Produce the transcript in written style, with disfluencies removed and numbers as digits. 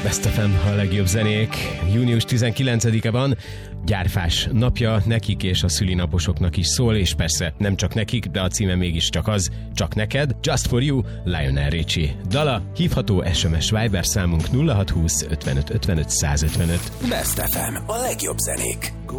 Best FM, a legjobb zenék. Június 19-e van, gyárfás napja, nekik és a szülinaposoknak is szól, és persze nem csak nekik, de a címe mégiscsak az, csak neked. Just for you, Lionel Richie. Dala hívható SMS Viber számunk 0620 55 55 155. Best FM, a legjobb zenék.